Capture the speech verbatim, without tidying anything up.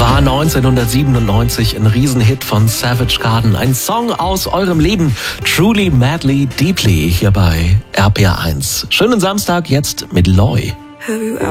war neunzehnhundertsiebenundneunzig ein Riesenhit von Savage Garden. Ein Song aus eurem Leben. Truly, Madly, Deeply hier bei R P R eins. Schönen Samstag jetzt mit Loy.